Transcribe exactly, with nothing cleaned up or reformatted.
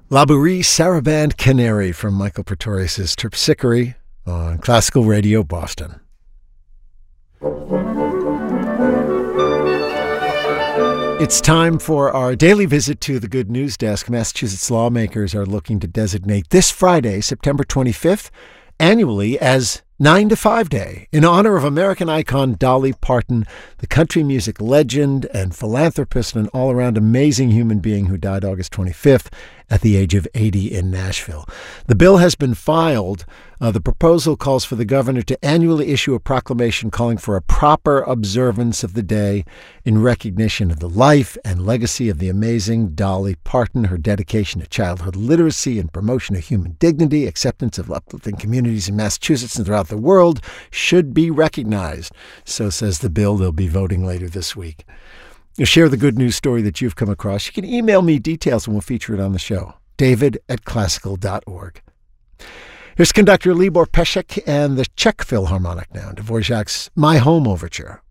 Laborie Sarabande Canary from Michael Pretorius' Terpsichore on Classical Radio Boston. It's time for our daily visit to the Good News Desk. Massachusetts lawmakers are looking to designate this Friday, September twenty-fifth, annually as nine to five Day in honor of American icon Dolly Parton, the country music legend and philanthropist and an all-around amazing human being who died August twenty-fifth at the age of eighty in Nashville. The bill has been filed. Uh, the proposal calls for the governor to annually issue a proclamation calling for a proper observance of the day in recognition of the life and legacy of the amazing Dolly Parton, her dedication to childhood literacy and promotion of human dignity, acceptance of uplifting communities in Massachusetts and throughout the world should be recognized. So says the bill. They'll be voting later this week. You share the good news story that you've come across. You can email me details and we'll feature it on the show. David at classical dot org. Here's conductor Libor Pesek and the Czech Philharmonic now, Dvorak's My Home Overture.